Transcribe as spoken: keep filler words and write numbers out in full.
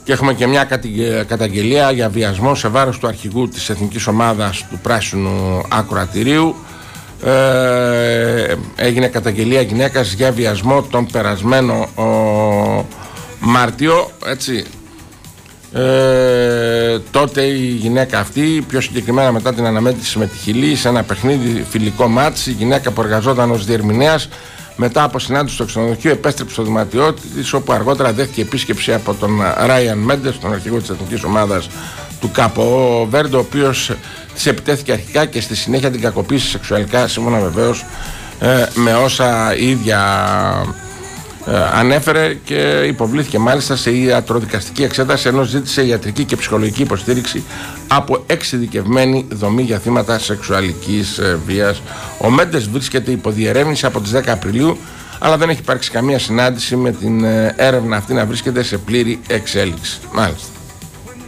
Και έχουμε και μια καταγγελία για βιασμό σε βάρος του αρχηγού της εθνικής ομάδας του Πράσινου Ακροατηρίου. Ε, έγινε καταγγελία γυναίκας για βιασμό τον περασμένο ο, Μάρτιο, έτσι. Ε, τότε η γυναίκα αυτή, πιο συγκεκριμένα μετά την αναμέτρηση με τη Χιλή σε ένα παιχνίδι φιλικό μάτς, η γυναίκα που εργαζόταν ως διερμηνέας, μετά από συνάντηση στο ξενοδοχείο επέστρεψε στο δωμάτιό της, όπου αργότερα δέχτηκε επίσκεψη από τον Ράιαν Μέντες, τον αρχηγό της εθνικής ομάδας του Κάπο Βέρντε, ο οποίος της επιτέθηκε αρχικά και στη συνέχεια την κακοποίησε σεξουαλικά, σύμφωνα βεβαίως ε, με όσα η ίδια ε, ανέφερε, και υποβλήθηκε μάλιστα σε ιατροδικαστική εξέταση, ενώ ζήτησε ιατρική και ψυχολογική υποστήριξη από εξειδικευμένη δομή για θύματα σεξουαλικής ε, βίας. Ο Μέντες βρίσκεται υπό διερεύνηση από τις δέκα Απριλίου, αλλά δεν έχει υπάρξει καμία συνάντηση με την ε, έρευνα αυτή να βρίσκεται σε πλήρη εξέλιξη. Μάλιστα.